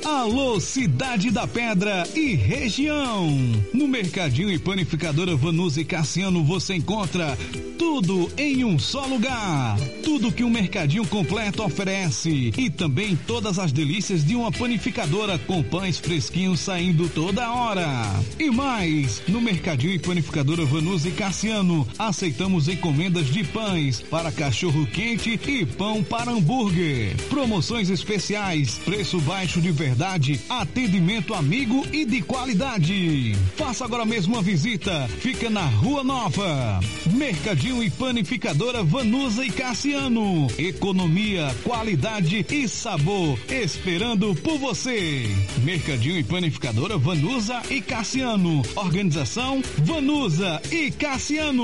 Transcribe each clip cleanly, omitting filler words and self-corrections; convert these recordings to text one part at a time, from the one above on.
Alô, Cidade da Pedra e região. No Mercadinho e Panificadora Vanusa e Cassiano você encontra tudo em um só lugar. Tudo que um mercadinho completo oferece. E também todas as delícias de uma panificadora com pães fresquinhos saindo toda hora. E mais, no Mercadinho e Panificadora Vanusa e Cassiano, aceitamos encomendas de pães para cachorro quente e pão para hambúrguer. Promoções especiais, preço baixo de verdade, atendimento amigo e de qualidade. Faça agora mesmo uma visita. Fica na Rua Nova. Mercadinho e Panificadora Vanusa e Cassiano. Economia, qualidade e sabor esperando por você. Mercadinho e Panificadora Vanusa e Cassiano. Organização Vanusa e Cassiano.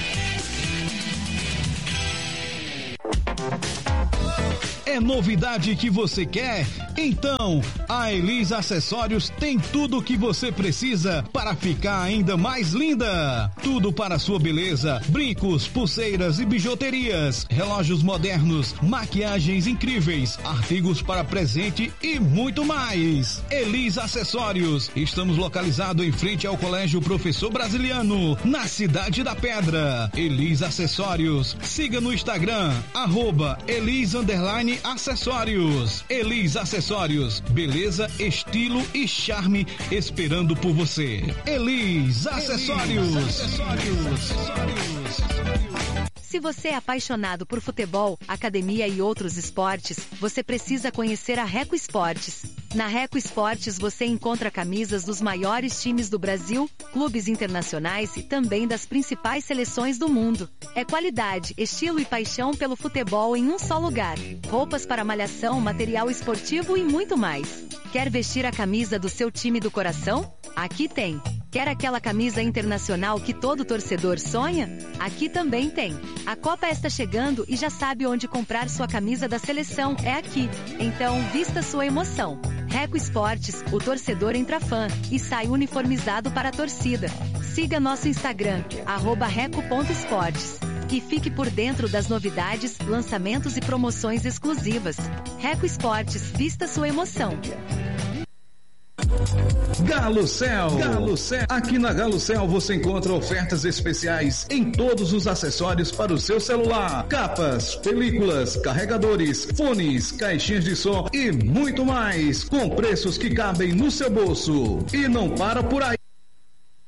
É novidade que você quer? Então, a Elis Acessórios tem tudo o que você precisa para ficar ainda mais linda. Tudo para a sua beleza, brincos, pulseiras e bijuterias, relógios modernos, maquiagens incríveis, artigos para presente e muito mais. Elis Acessórios, estamos localizados em frente ao Colégio Professor Brasiliano, na Cidade da Pedra. Elis Acessórios, siga no Instagram, @Elis_Acessórios. Elis Acessórios, beleza, estilo e charme esperando por você. Elis Acessórios. Se você é apaixonado por futebol, academia e outros esportes, você precisa conhecer a Reco Esportes. Na Reco Esportes você encontra camisas dos maiores times do Brasil, clubes internacionais e também das principais seleções do mundo. É qualidade, estilo e paixão pelo futebol em um só lugar. Roupas para malhação, material esportivo e muito mais. Quer vestir a camisa do seu time do coração? Aqui tem. Quer aquela camisa internacional que todo torcedor sonha? Aqui também tem. A Copa está chegando e já sabe onde comprar sua camisa da seleção, é aqui. Então, vista sua emoção. Reco Esportes, o torcedor entra fã e sai uniformizado para a torcida. Siga nosso Instagram, @reco.esportes. E fique por dentro das novidades, lançamentos e promoções exclusivas. Reco Esportes, vista sua emoção. Galo Cell. Aqui na Galo Cell você encontra ofertas especiais em todos os acessórios para o seu celular. Capas, películas, carregadores, fones, caixinhas de som e muito mais. Com preços que cabem no seu bolso. E não para por aí.